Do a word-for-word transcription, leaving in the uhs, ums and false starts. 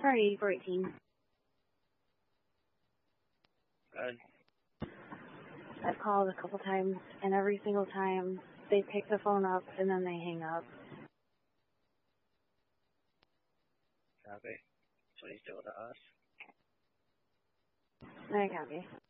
Sorry, fourteen. Good. I've called a couple times, and every single time they pick the phone up and then they hang up. Copy. That's what he's doing to us. I copy.